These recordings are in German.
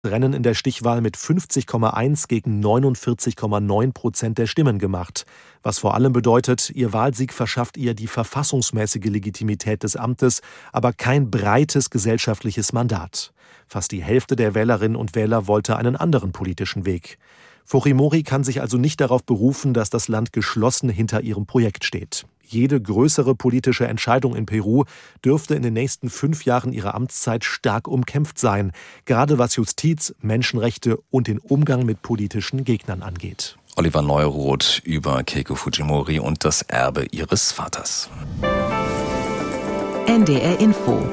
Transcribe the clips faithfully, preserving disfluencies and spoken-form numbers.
Rennen in der Stichwahl mit fünfzig Komma eins gegen neunundvierzig Komma neun Prozent der Stimmen gemacht. Was vor allem bedeutet, ihr Wahlsieg verschafft ihr die verfassungsmäßige Legitimität des Amtes, aber kein breites gesellschaftliches Mandat. Fast die Hälfte der Wählerinnen und Wähler wollte einen anderen politischen Weg. Fujimori kann sich also nicht darauf berufen, dass das Land geschlossen hinter ihrem Projekt steht. Jede größere politische Entscheidung in Peru dürfte in den nächsten fünf Jahren ihrer Amtszeit stark umkämpft sein, gerade was Justiz, Menschenrechte und den Umgang mit politischen Gegnern angeht. Oliver Neuroth über Keiko Fujimori und das Erbe ihres Vaters. N D R Info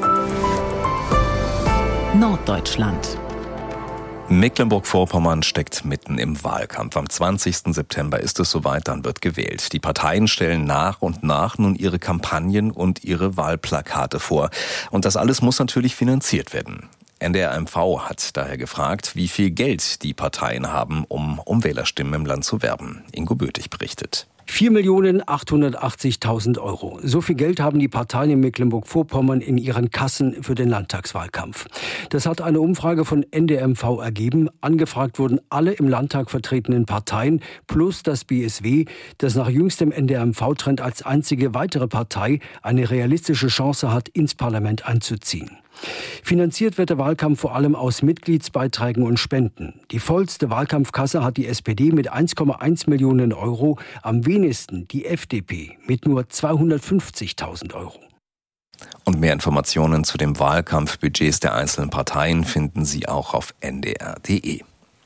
Norddeutschland. Mecklenburg-Vorpommern steckt mitten im Wahlkampf. Am zwanzigsten September ist es soweit, dann wird gewählt. Die Parteien stellen nach und nach nun ihre Kampagnen und ihre Wahlplakate vor. Und das alles muss natürlich finanziert werden. N D R M V hat daher gefragt, wie viel Geld die Parteien haben, um um Wählerstimmen im Land zu werben. Ingo Böthig berichtet. vier Millionen achthundertachtzigtausend Euro. So viel Geld haben die Parteien in Mecklenburg-Vorpommern in ihren Kassen für den Landtagswahlkampf. Das hat eine Umfrage von N D R M V ergeben. Angefragt wurden alle im Landtag vertretenen Parteien plus das B S W, das nach jüngstem N D R M V-Trend als einzige weitere Partei eine realistische Chance hat, ins Parlament einzuziehen. Finanziert wird der Wahlkampf vor allem aus Mitgliedsbeiträgen und Spenden. Die vollste Wahlkampfkasse hat die S P D mit eins Komma eins Millionen Euro, am wenigsten die F D P mit nur zweihundertfünfzigtausend Euro. Und mehr Informationen zu den Wahlkampfbudgets der einzelnen Parteien finden Sie auch auf n d r punkt d e.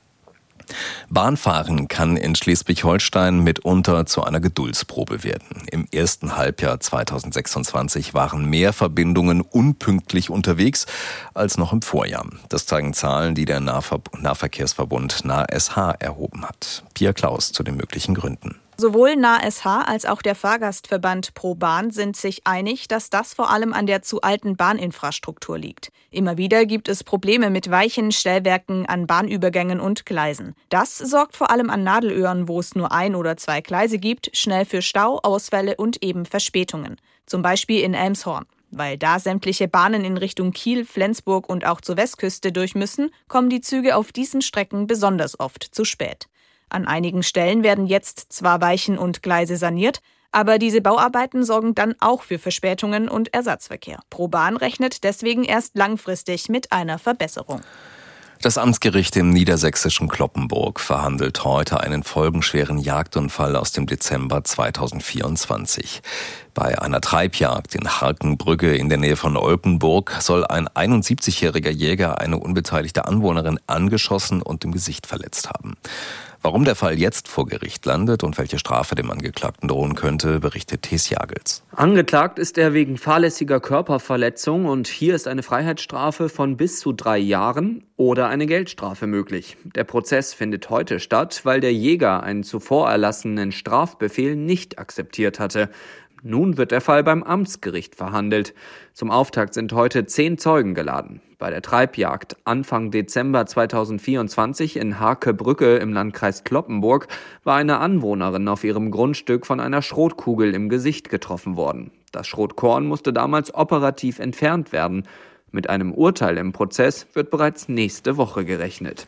Bahnfahren kann in Schleswig-Holstein mitunter zu einer Geduldsprobe werden. Im ersten Halbjahr zweitausendsechsundzwanzig waren mehr Verbindungen unpünktlich unterwegs als noch im Vorjahr. Das zeigen Zahlen, die der Nahver- Nahverkehrsverbund N A S H erhoben hat. Pia Klaus zu den möglichen Gründen. Sowohl N A S H als auch der Fahrgastverband ProBahn sind sich einig, dass das vor allem an der zu alten Bahninfrastruktur liegt. Immer wieder gibt es Probleme mit Weichen, Stellwerken, an Bahnübergängen und Gleisen. Das sorgt vor allem an Nadelöhren, wo es nur ein oder zwei Gleise gibt, schnell für Stau, Ausfälle und eben Verspätungen. Zum Beispiel in Elmshorn. Weil da sämtliche Bahnen in Richtung Kiel, Flensburg und auch zur Westküste durch müssen, kommen die Züge auf diesen Strecken besonders oft zu spät. An einigen Stellen werden jetzt zwar Weichen und Gleise saniert, aber diese Bauarbeiten sorgen dann auch für Verspätungen und Ersatzverkehr. ProBahn rechnet deswegen erst langfristig mit einer Verbesserung. Das Amtsgericht im niedersächsischen Cloppenburg verhandelt heute einen folgenschweren Jagdunfall aus dem Dezember zweitausendvierundzwanzig. Bei einer Treibjagd in Harkenbrücke in der Nähe von Olpenburg soll ein einundsiebzigjähriger Jäger eine unbeteiligte Anwohnerin angeschossen und im Gesicht verletzt haben. Warum der Fall jetzt vor Gericht landet und welche Strafe dem Angeklagten drohen könnte, berichtet Thes Jagels. Angeklagt ist er wegen fahrlässiger Körperverletzung und hier ist eine Freiheitsstrafe von bis zu drei Jahren oder eine Geldstrafe möglich. Der Prozess findet heute statt, weil der Jäger einen zuvor erlassenen Strafbefehl nicht akzeptiert hatte. Nun wird der Fall beim Amtsgericht verhandelt. Zum Auftakt sind heute zehn Zeugen geladen. Bei der Treibjagd Anfang Dezember zweitausendvierundzwanzig in Harkebrücke im Landkreis Cloppenburg war eine Anwohnerin auf ihrem Grundstück von einer Schrotkugel im Gesicht getroffen worden. Das Schrotkorn musste damals operativ entfernt werden. Mit einem Urteil im Prozess wird bereits nächste Woche gerechnet.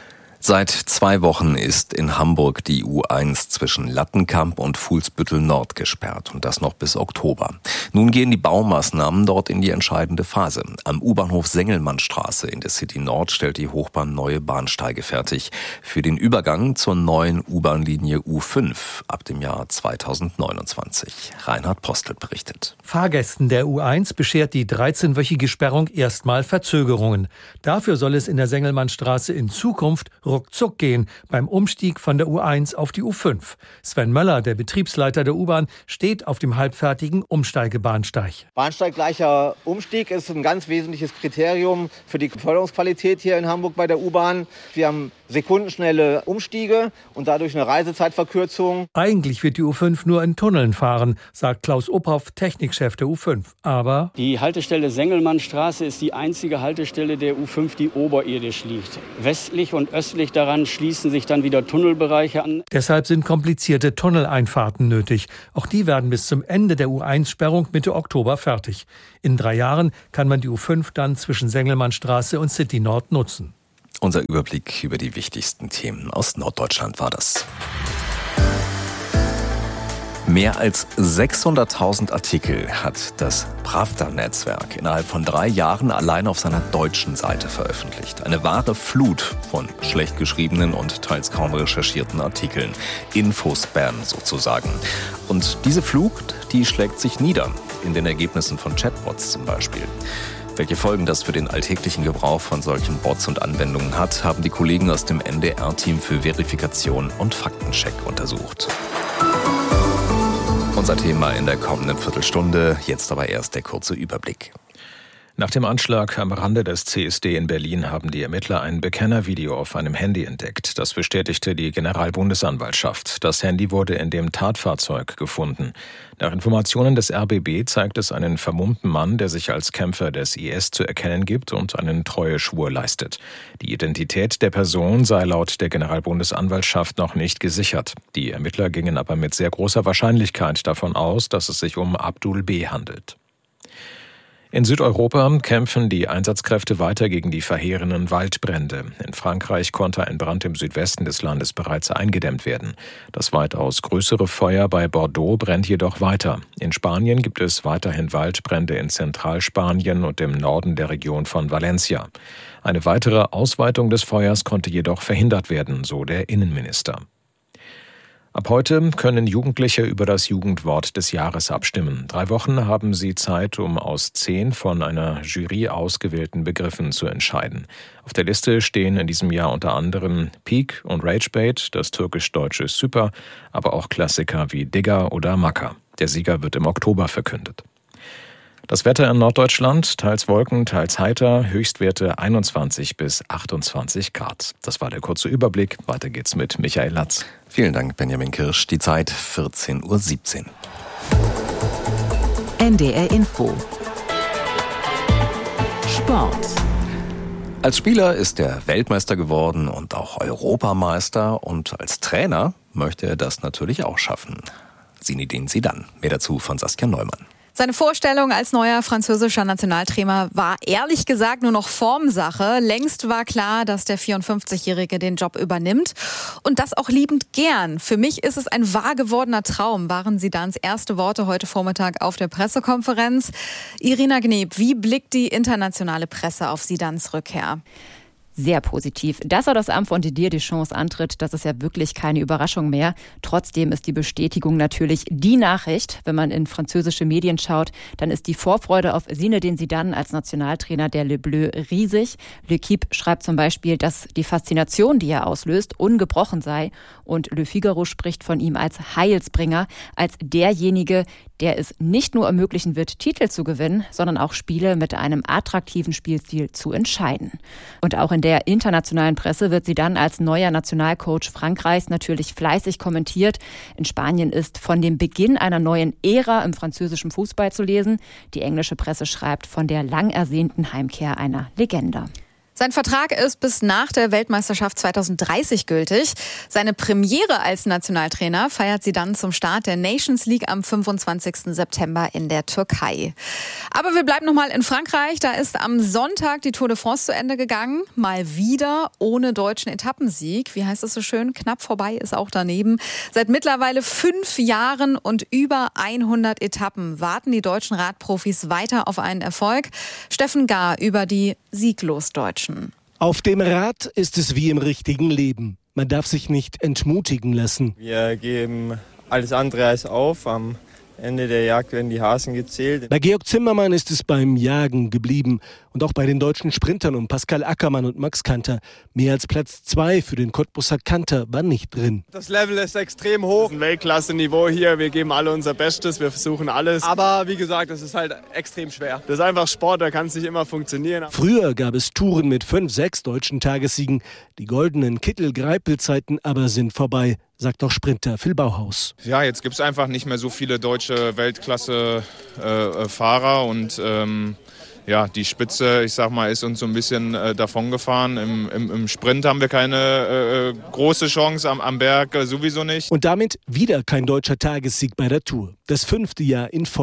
Seit zwei Wochen ist in Hamburg die U eins zwischen Lattenkamp und Fuhlsbüttel Nord gesperrt und das noch bis Oktober. Nun gehen die Baumaßnahmen dort in die entscheidende Phase. Am U-Bahnhof Sengelmannstraße in der City Nord stellt die Hochbahn neue Bahnsteige fertig für den Übergang zur neuen U-Bahn-Linie U fünf ab dem Jahr zweitausendneunundzwanzig. Reinhard Postelt berichtet. Fahrgästen der U eins beschert die dreizehnwöchige Sperrung erstmal Verzögerungen. Dafür soll es in der Sengelmannstraße in Zukunft ruckzuck gehen beim Umstieg von der U eins auf die U fünf. Sven Möller, der Betriebsleiter der U-Bahn, steht auf dem halbfertigen Umsteigebahnsteig. Bahnsteiggleicher Umstieg ist ein ganz wesentliches Kriterium für die Beförderungsqualität hier in Hamburg bei der U-Bahn. Wir haben sekundenschnelle Umstiege und dadurch eine Reisezeitverkürzung. Eigentlich wird die U fünf nur in Tunneln fahren, sagt Klaus Uphoff, Technikchef der U fünf. Aber die Haltestelle Sengelmannstraße ist die einzige Haltestelle der U fünf, die oberirdisch liegt. Westlich und östlich daran schließen sich dann wieder Tunnelbereiche an. Deshalb sind komplizierte Tunneleinfahrten nötig. Auch die werden bis zum Ende der U eins-Sperrung Mitte Oktober fertig. In drei Jahren kann man die U fünf dann zwischen Sengelmannstraße und City Nord nutzen. Unser Überblick über die wichtigsten Themen aus Norddeutschland war das. Mehr als sechshunderttausend Artikel hat das Pravda-Netzwerk innerhalb von drei Jahren allein auf seiner deutschen Seite veröffentlicht. Eine wahre Flut von schlecht geschriebenen und teils kaum recherchierten Artikeln. Infospam sozusagen. Und diese Flut, die schlägt sich nieder. In den Ergebnissen von Chatbots zum Beispiel. Welche Folgen das für den alltäglichen Gebrauch von solchen Bots und Anwendungen hat, haben die Kollegen aus dem N D R-Team für Verifikation und Faktencheck untersucht. Unser Thema in der kommenden Viertelstunde, jetzt aber erst der kurze Überblick. Nach dem Anschlag am Rande des C S D in Berlin haben die Ermittler ein Bekennervideo auf einem Handy entdeckt. Das bestätigte die Generalbundesanwaltschaft. Das Handy wurde in dem Tatfahrzeug gefunden. Nach Informationen des R B B zeigt es einen vermummten Mann, der sich als Kämpfer des I S zu erkennen gibt und einen Treueschwur leistet. Die Identität der Person sei laut der Generalbundesanwaltschaft noch nicht gesichert. Die Ermittler gingen aber mit sehr großer Wahrscheinlichkeit davon aus, dass es sich um Abdul B. handelt. In Südeuropa kämpfen die Einsatzkräfte weiter gegen die verheerenden Waldbrände. In Frankreich konnte ein Brand im Südwesten des Landes bereits eingedämmt werden. Das weitaus größere Feuer bei Bordeaux brennt jedoch weiter. In Spanien gibt es weiterhin Waldbrände in Zentralspanien und im Norden der Region von Valencia. Eine weitere Ausweitung des Feuers konnte jedoch verhindert werden, so der Innenminister. Ab heute können Jugendliche über das Jugendwort des Jahres abstimmen. Drei Wochen haben sie Zeit, um aus zehn von einer Jury ausgewählten Begriffen zu entscheiden. Auf der Liste stehen in diesem Jahr unter anderem Peak und Ragebait, das türkisch-deutsche Super, aber auch Klassiker wie Digger oder Macker. Der Sieger wird im Oktober verkündet. Das Wetter in Norddeutschland, teils Wolken, teils heiter, Höchstwerte einundzwanzig bis achtundzwanzig Grad. Das war der kurze Überblick. Weiter geht's mit Michael Latz. Vielen Dank, Benjamin Kirsch. Die Zeit vierzehn Uhr siebzehn. N D R Info. Sport. Als Spieler ist er Weltmeister geworden und auch Europameister. Und als Trainer möchte er das natürlich auch schaffen. Zinedine Zidane. Mehr dazu von Saskia Neumann. Seine Vorstellung als neuer französischer Nationaltrainer war ehrlich gesagt nur noch Formsache. Längst war klar, dass der vierundfünfzigjährige den Job übernimmt und das auch liebend gern. Für mich ist es ein wahr gewordener Traum, waren Zidanes erste Worte heute Vormittag auf der Pressekonferenz. Irina Gneb, wie blickt die internationale Presse auf Zidanes Rückkehr? Sehr positiv. Dass er das Amt von Didier Deschamps antritt, das ist ja wirklich keine Überraschung mehr. Trotzdem ist die Bestätigung natürlich die Nachricht. Wenn man in französische Medien schaut, dann ist die Vorfreude auf Zinedine Zidane als Nationaltrainer der Le Bleu riesig. L'Équipe schreibt zum Beispiel, dass die Faszination, die er auslöst, ungebrochen sei. Und Le Figaro spricht von ihm als Heilsbringer, als derjenige, der es nicht nur ermöglichen wird, Titel zu gewinnen, sondern auch Spiele mit einem attraktiven Spielstil zu entscheiden. Und auch in der internationalen Presse wird sie dann als neuer Nationalcoach Frankreichs natürlich fleißig kommentiert. In Spanien ist von dem Beginn einer neuen Ära im französischen Fußball zu lesen. Die englische Presse schreibt von der lang ersehnten Heimkehr einer Legende. Sein Vertrag ist bis nach der Weltmeisterschaft zweitausenddreißig gültig. Seine Premiere als Nationaltrainer feiert sie dann zum Start der Nations League am fünfundzwanzigsten September in der Türkei. Aber wir bleiben nochmal in Frankreich. Da ist am Sonntag die Tour de France zu Ende gegangen. Mal wieder ohne deutschen Etappensieg. Wie heißt es so schön? Knapp vorbei ist auch daneben. Seit mittlerweile fünf Jahren und über hundert Etappen warten die deutschen Radprofis weiter auf einen Erfolg. Steffen Gahr über die Sieglosdeutschen. Auf dem Rad ist es wie im richtigen Leben. Man darf sich nicht entmutigen lassen. Wir geben alles andere als auf. Am Ende der Jagd werden die Hasen gezählt. Bei Georg Zimmermann ist es beim Jagen geblieben. Und auch bei den deutschen Sprintern um Pascal Ackermann und Max Kanter. Mehr als Platz zwei für den Cottbusser Kanter war nicht drin. Das Level ist extrem hoch. Ein Weltklasse-Niveau hier. Wir geben alle unser Bestes. Wir versuchen alles. Aber wie gesagt, es ist halt extrem schwer. Das ist einfach Sport, da kann es nicht immer funktionieren. Früher gab es Touren mit fünf, sechs deutschen Tagessiegen. Die goldenen Kittel-Greipel-Zeiten aber sind vorbei, sagt auch Sprinter Phil Bauhaus. Ja, jetzt gibt es einfach nicht mehr so viele deutsche Weltklasse-Fahrer äh, und ähm, ja, die Spitze, ich sag mal, ist uns so ein bisschen äh, davongefahren. Im, im, Im Sprint haben wir keine äh, große Chance, am, am Berg äh, sowieso nicht. Und damit wieder kein deutscher Tagessieg bei der Tour. Das fünfte Jahr in Folge.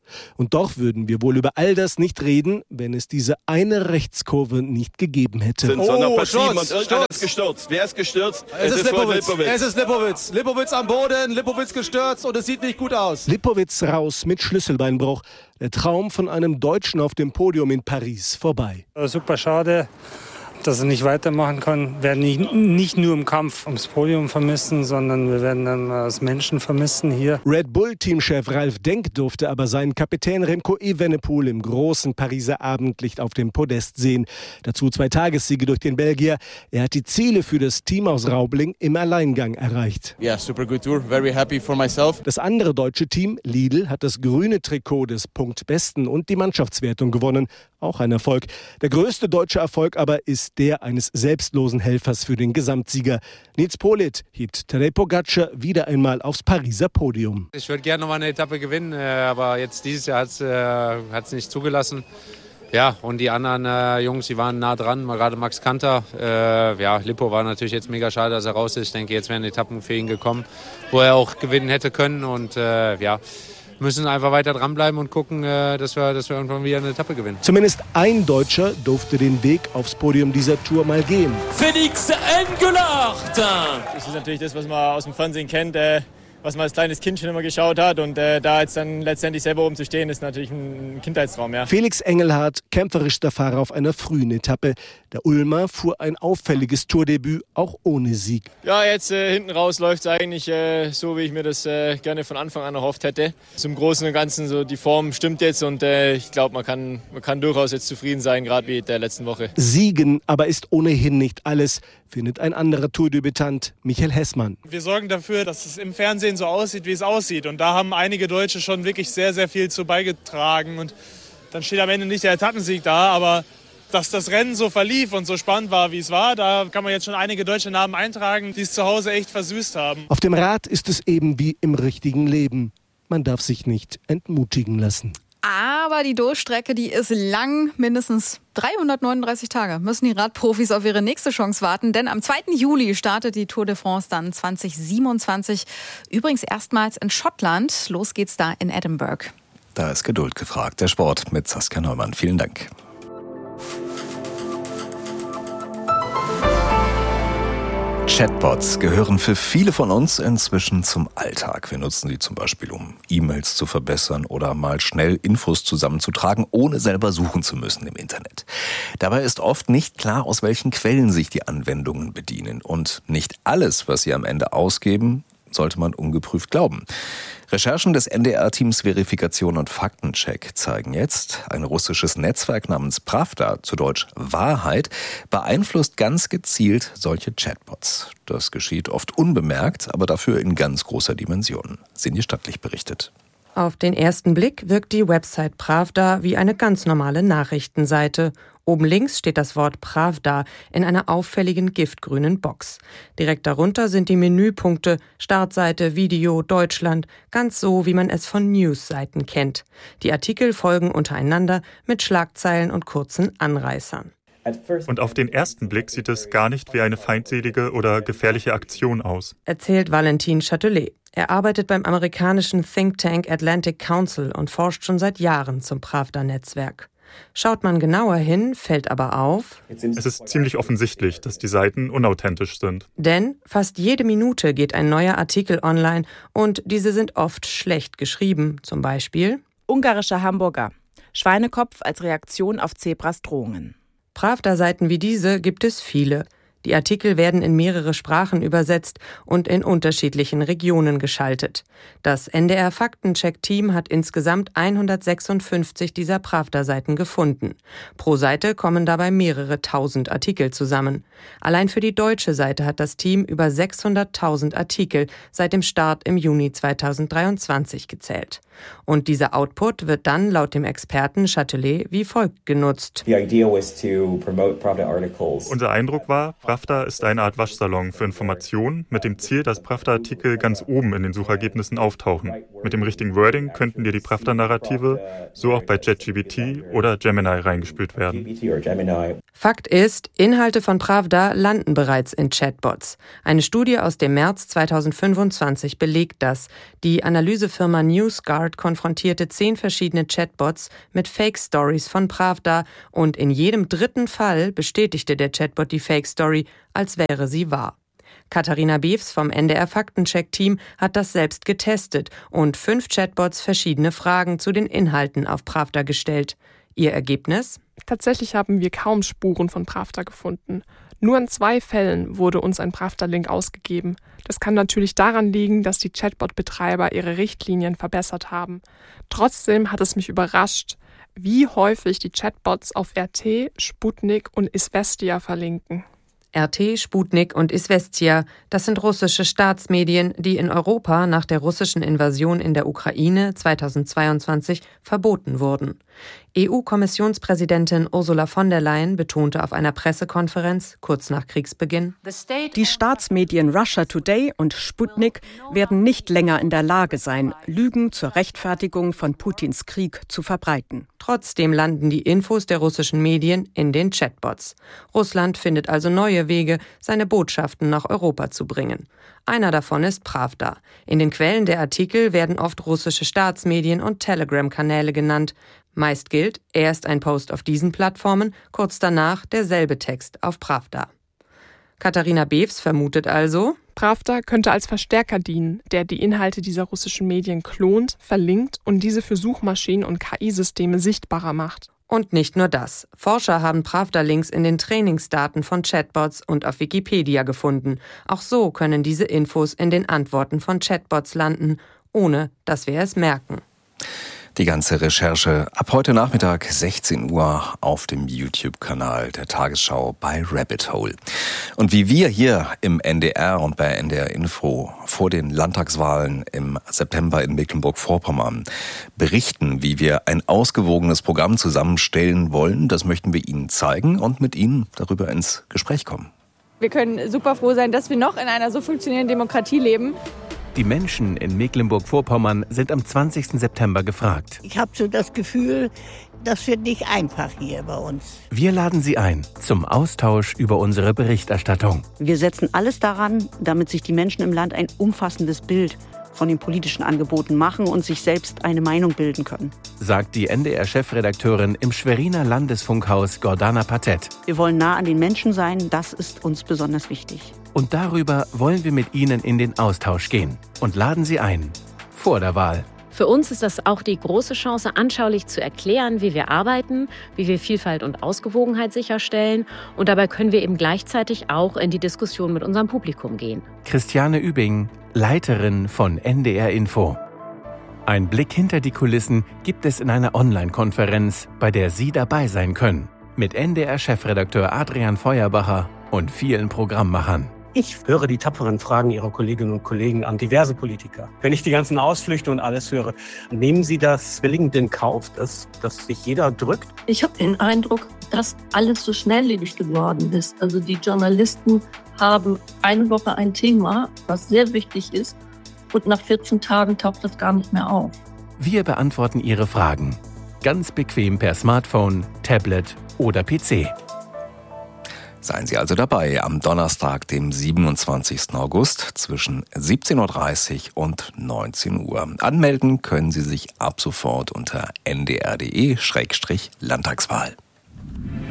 Und doch würden wir wohl über all das nicht reden, wenn es diese eine Rechtskurve nicht gegeben hätte. Sind so oh, Sturz, und Sturz. Ist gestürzt. Wer ist gestürzt? Es, es ist Lipowitz. Lipowitz. Es ist Lipowitz. Lipowitz am Boden, Lipowitz gestürzt und es sieht nicht gut aus. Lipowitz raus mit Schlüsselbeinbruch. Der Traum von einem Deutschen auf dem Podium in Paris vorbei. Super schade, dass er nicht weitermachen kann. Wir werden nicht, nicht nur im Kampf ums Podium vermissen, sondern wir werden dann als Menschen vermissen hier. Red Bull-Teamchef Ralf Denk durfte aber seinen Kapitän Remco Evenepoel im großen Pariser Abendlicht auf dem Podest sehen. Dazu zwei Tagessiege durch den Belgier. Er hat die Ziele für das Team aus Raubling im Alleingang erreicht. Yeah, super good tour. Very happy for myself. Das andere deutsche Team, Lidl, hat das grüne Trikot des Punktbesten und die Mannschaftswertung gewonnen. Auch ein Erfolg. Der größte deutsche Erfolg aber ist der eines selbstlosen Helfers für den Gesamtsieger. Nils Politt hebt Tadej Pogacar wieder einmal aufs Pariser Podium. Ich würde gerne noch mal eine Etappe gewinnen, aber jetzt dieses Jahr hat es äh, nicht zugelassen. Ja, und die anderen äh, Jungs, die waren nah dran, gerade Max Kanter. Äh, ja, Lippo war natürlich jetzt mega schade, dass er raus ist. Ich denke, jetzt wären Etappen für ihn gekommen, wo er auch gewinnen hätte können. Und äh, ja, müssen einfach weiter dranbleiben und gucken, dass wir, dass wir irgendwann wieder eine Etappe gewinnen. Zumindest ein Deutscher durfte den Weg aufs Podium dieser Tour mal gehen. Félix Engelhardt! Das ist natürlich das, was man aus dem Fernsehen kennt, äh, was man als kleines Kind schon immer geschaut hat. Und äh, da jetzt dann letztendlich selber oben zu stehen, ist natürlich ein Kindheitstraum. Ja. Felix Engelhardt, kämpferischster Fahrer auf einer frühen Etappe. Der Ulmer fuhr ein auffälliges Tourdebüt, auch ohne Sieg. Ja, jetzt äh, hinten raus läuft es eigentlich äh, so, wie ich mir das äh, gerne von Anfang an erhofft hätte. Zum Großen und Ganzen, so die Form stimmt jetzt und äh, ich glaube, man kann, man kann durchaus jetzt zufrieden sein, gerade wie der letzten Woche. Siegen aber ist ohnehin nicht alles, findet ein anderer Tourdebütant, Michael Hessmann. Wir sorgen dafür, dass es im Fernsehen so aussieht, wie es aussieht. Und da haben einige Deutsche schon wirklich sehr, sehr viel zu beigetragen. Und dann steht am Ende nicht der Etappensieg da, aber dass das Rennen so verlief und so spannend war, wie es war, da kann man jetzt schon einige deutsche Namen eintragen, die es zu Hause echt versüßt haben. Auf dem Rad ist es eben wie im richtigen Leben. Man darf sich nicht entmutigen lassen. Aber die Durchstrecke, die ist lang, mindestens dreihundertneununddreißig Tage. Müssen die Radprofis auf ihre nächste Chance warten, denn am zweiten Juli startet die Tour de France dann zwanzig siebenundzwanzig. Übrigens erstmals in Schottland. Los geht's da in Edinburgh. Da ist Geduld gefragt. Der Sport mit Saskia Neumann. Vielen Dank. Chatbots gehören für viele von uns inzwischen zum Alltag. Wir nutzen sie zum Beispiel, um E-Mails zu verbessern oder mal schnell Infos zusammenzutragen, ohne selber suchen zu müssen im Internet. Dabei ist oft nicht klar, aus welchen Quellen sich die Anwendungen bedienen. Und nicht alles, was sie am Ende ausgeben, sollte man ungeprüft glauben. Recherchen des N D R-Teams Verifikation und Faktencheck zeigen jetzt, ein russisches Netzwerk namens Pravda, zu Deutsch Wahrheit, beeinflusst ganz gezielt solche Chatbots. Das geschieht oft unbemerkt, aber dafür in ganz großer Dimension. Sinje Stattlich berichtet. Auf den ersten Blick wirkt die Website Pravda wie eine ganz normale Nachrichtenseite. Oben links steht das Wort Pravda in einer auffälligen giftgrünen Box. Direkt darunter sind die Menüpunkte Startseite, Video, Deutschland, ganz so, wie man es von News-Seiten kennt. Die Artikel folgen untereinander mit Schlagzeilen und kurzen Anreißern. Und auf den ersten Blick sieht es gar nicht wie eine feindselige oder gefährliche Aktion aus, erzählt Valentin Châtelet. Er arbeitet beim amerikanischen Think Tank Atlantic Council und forscht schon seit Jahren zum Pravda-Netzwerk. Schaut man genauer hin, fällt aber auf: Es ist ziemlich offensichtlich, dass die Seiten unauthentisch sind. Denn fast jede Minute geht ein neuer Artikel online und diese sind oft schlecht geschrieben. Zum Beispiel: Ungarischer Hamburger. Schweinekopf als Reaktion auf Zebras Drohungen. Pravda-Seiten wie diese gibt es viele. Die Artikel werden in mehrere Sprachen übersetzt und in unterschiedlichen Regionen geschaltet. Das N D R-Faktencheck-Team hat insgesamt hundertsechsundfünfzig dieser Pravda-Seiten gefunden. Pro Seite kommen dabei mehrere tausend Artikel zusammen. Allein für die deutsche Seite hat das Team über sechshunderttausend Artikel seit dem Start im Juni zweitausenddreiundzwanzig gezählt. Und dieser Output wird dann laut dem Experten Châtelet wie folgt genutzt. Unser Eindruck war, Pravda ist eine Art Waschsalon für Informationen mit dem Ziel, dass Pravda-Artikel ganz oben in den Suchergebnissen auftauchen. Mit dem richtigen Wording könnten dir die Pravda-Narrative so auch bei ChatGPT oder Gemini reingespült werden. Fakt ist, Inhalte von Pravda landen bereits in Chatbots. Eine Studie aus dem März zweitausendfünfundzwanzig belegt das. Die Analysefirma NewsGuard konfrontierte zehn verschiedene Chatbots mit Fake-Stories von Pravda und in jedem dritten Fall bestätigte der Chatbot die Fake-Story, als wäre sie wahr. Katharina Beefs vom N D R-Faktencheck-Team hat das selbst getestet und fünf Chatbots verschiedene Fragen zu den Inhalten auf Pravda gestellt. Ihr Ergebnis? Tatsächlich haben wir kaum Spuren von Pravda gefunden. Nur in zwei Fällen wurde uns ein Pravda-Link ausgegeben. Das kann natürlich daran liegen, dass die Chatbot-Betreiber ihre Richtlinien verbessert haben. Trotzdem hat es mich überrascht, wie häufig die Chatbots auf R T, Sputnik und Izvestia verlinken. R T, Sputnik und Izvestia, das sind russische Staatsmedien, die in Europa nach der russischen Invasion in der Ukraine zweitausendzweiundzwanzig verboten wurden. E U-Kommissionspräsidentin Ursula von der Leyen betonte auf einer Pressekonferenz kurz nach Kriegsbeginn: Die Staatsmedien Russia Today und Sputnik werden nicht länger in der Lage sein, Lügen zur Rechtfertigung von Putins Krieg zu verbreiten. Trotzdem landen die Infos der russischen Medien in den Chatbots. Russland findet also neue Wege, seine Botschaften nach Europa zu bringen. Einer davon ist Pravda. In den Quellen der Artikel werden oft russische Staatsmedien und Telegram-Kanäle genannt. Meist gilt, erst ein Post auf diesen Plattformen, kurz danach derselbe Text auf Pravda. Katharina Beefs vermutet also: Pravda könnte als Verstärker dienen, der die Inhalte dieser russischen Medien klont, verlinkt und diese für Suchmaschinen und K I-Systeme sichtbarer macht. Und nicht nur das. Forscher haben Pravda-Links in den Trainingsdaten von Chatbots und auf Wikipedia gefunden. Auch so können diese Infos in den Antworten von Chatbots landen, ohne dass wir es merken. Die ganze Recherche ab heute Nachmittag sechzehn Uhr auf dem YouTube-Kanal der Tagesschau bei Rabbit Hole. Und wie wir hier im N D R und bei N D R Info vor den Landtagswahlen im September in Mecklenburg-Vorpommern berichten, wie wir ein ausgewogenes Programm zusammenstellen wollen, das möchten wir Ihnen zeigen und mit Ihnen darüber ins Gespräch kommen. Wir können super froh sein, dass wir noch in einer so funktionierenden Demokratie leben. Die Menschen in Mecklenburg-Vorpommern sind am zwanzigsten September gefragt. Ich habe so das Gefühl, das wird nicht einfach hier bei uns. Wir laden Sie ein zum Austausch über unsere Berichterstattung. Wir setzen alles daran, damit sich die Menschen im Land ein umfassendes Bild von den politischen Angeboten machen und sich selbst eine Meinung bilden können, sagt die N D R-Chefredakteurin im Schweriner Landesfunkhaus Gordana Patet. Wir wollen nah an den Menschen sein, das ist uns besonders wichtig. Und darüber wollen wir mit Ihnen in den Austausch gehen und laden Sie ein vor der Wahl. Für uns ist das auch die große Chance, anschaulich zu erklären, wie wir arbeiten, wie wir Vielfalt und Ausgewogenheit sicherstellen. Und dabei können wir eben gleichzeitig auch in die Diskussion mit unserem Publikum gehen. Christiane Übing, Leiterin von N D R Info. Ein Blick hinter die Kulissen gibt es in einer Online-Konferenz, bei der Sie dabei sein können. Mit N D R-Chefredakteur Adrian Feuerbacher und vielen Programmmachern. Ich höre die tapferen Fragen Ihrer Kolleginnen und Kollegen an diverse Politiker. Wenn ich die ganzen Ausflüchte und alles höre, nehmen Sie das willigend in Kauf, dass, dass sich jeder drückt? Ich habe den Eindruck, dass alles so schnelllebig geworden ist. Also die Journalisten haben eine Woche ein Thema, was sehr wichtig ist, und nach vierzehn Tagen taucht das gar nicht mehr auf. Wir beantworten Ihre Fragen. Ganz bequem per Smartphone, Tablet oder P C. Seien Sie also dabei am Donnerstag, dem siebenundzwanzigsten August zwischen siebzehn Uhr dreißig und neunzehn Uhr. Anmelden können Sie sich ab sofort unter n d r punkt d e slash landtagswahl.